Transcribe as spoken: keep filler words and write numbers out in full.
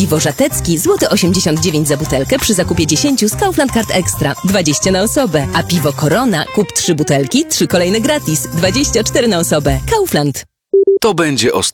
Piwo Żatecki, złoty osiemdziesiąt dziewięć za butelkę przy zakupie dziesięciu z Kaufland Card Extra, dwadzieścia na osobę. A piwo Corona, kup trzy butelki, trzy kolejne gratis, dwadzieścia cztery na osobę. Kaufland. To będzie ostatni.